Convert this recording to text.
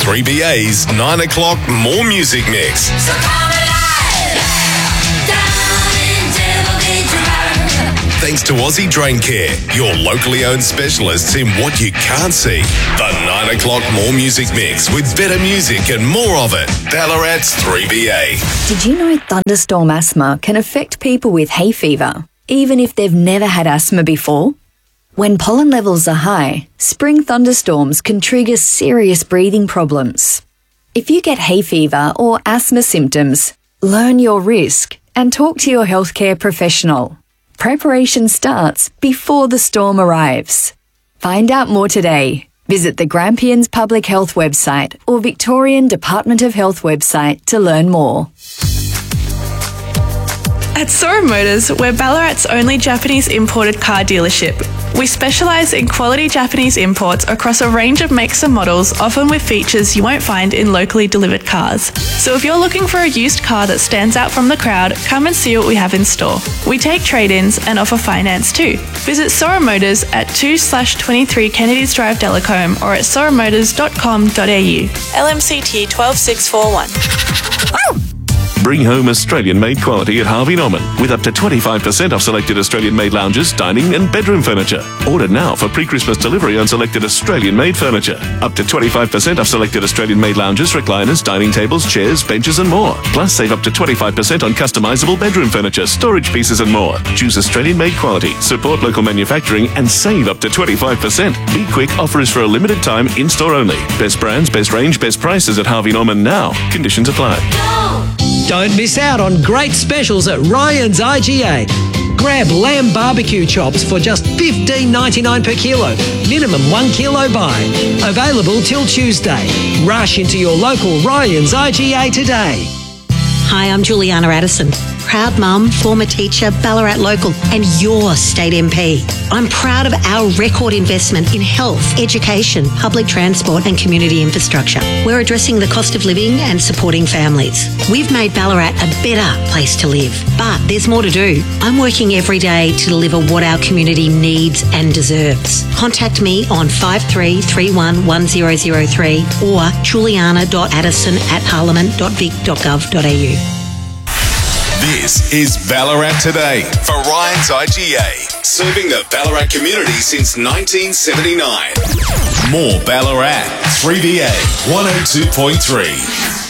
3BA's 9 o'clock More Music Mix. So come alive, down in Devil Beach River. Thanks to Aussie Drain Care, your locally owned specialists in what you can't see. The 9 o'clock More Music Mix with better music and more of it. Ballarat's 3BA. Did you know thunderstorm asthma can affect people with hay fever, even if they've never had asthma before? When pollen levels are high, spring thunderstorms can trigger serious breathing problems. If you get hay fever or asthma symptoms, learn your risk and talk to your healthcare professional. Preparation starts before the storm arrives. Find out more today. Visit the Grampians Public Health website or Victorian Department of Health website to learn more. At Sora Motors, we're Ballarat's only Japanese imported car dealership. We specialise in quality Japanese imports across a range of makes and models, often with features you won't find in locally delivered cars. So if you're looking for a used car that stands out from the crowd, come and see what we have in store. We take trade-ins and offer finance too. Visit Sora Motors at 2/23 Kennedys Drive, Delacombe, or at soramotors.com.au. LMCT 12641. Bring home Australian-made quality at Harvey Norman with up to 25% off selected Australian-made lounges, dining and bedroom furniture. Order now for pre-Christmas delivery on selected Australian-made furniture. Up to 25% off selected Australian-made lounges, recliners, dining tables, chairs, benches and more. Plus save up to 25% on customisable bedroom furniture, storage pieces and more. Choose Australian-made quality, support local manufacturing and save up to 25%. Be quick, offer is for a limited time, in-store only. Best brands, best range, best prices at Harvey Norman now. Conditions apply. Don't miss out on great specials at Ryan's IGA. Grab lamb barbecue chops for just $15.99 per kilo. Minimum 1 kilo buy. Available till Tuesday. Rush into your local Ryan's IGA today. Hi, I'm Juliana Addison. Proud mum, former teacher, Ballarat local, and your state MP. I'm proud of our record investment in health, education, public transport and community infrastructure. We're addressing the cost of living and supporting families. We've made Ballarat a better place to live, but there's more to do. I'm working every day to deliver what our community needs and deserves. Contact me on 53311003 or juliana.addison@parliament.vic.gov.au. This is Ballarat Today for Ryan's IGA, serving the Ballarat community since 1979. More Ballarat, 3BA 102.3.